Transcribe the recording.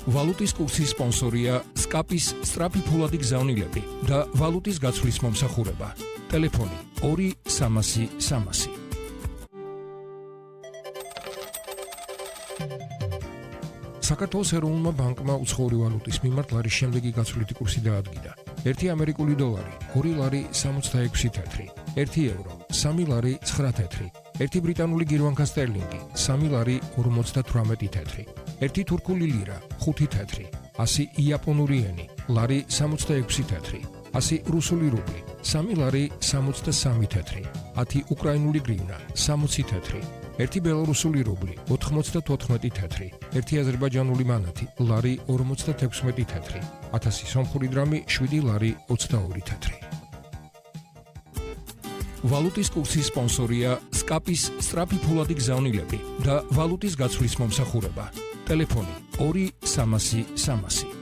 ვალუტის კურსის სპონსორია SCAP-ის სწრაფი ფულადი გზავნილები და ვალუტის გაცვლის მომსახურება. ტელეფონი 2-300-300. საქართველოს ეროვნულმა ბანკმა უცხოური ვალუტის მიმართ ლარის შემდეგი გაცვლითი კურსი დაადგინა. 1 ამერიკული დოლარი 2 ლარი 66 თეთრი, 1 ევრო 3 ლარი 9 თეთრი, 1 ბრიტანული გირვანქა სტერლინგი 3 ლარი 58 თეთრი, 1 თურქული ლირა 5 თეთრი, 100 იაპონური ენი ლარი 66 თეთრი, 100 რუსული რუბლი 3 ლარი 63 თეთრი, 10 უკრაინული გრივნა 60 თეთრი, 1 ბელორუსული რუბლი 94 თეთრი, 1 აზერბაიჯანული მანათი ლარი 56 თეთრი, 1000 სომხური დრამი 7 ლარი 22 თეთრი. ვალუტის კურსის სპონსორია SCAP-ის სწრაფი ფულადი გზავნილები და ვალუტის გაცვლის მომსახურება. ტელეფონი 2-300-300.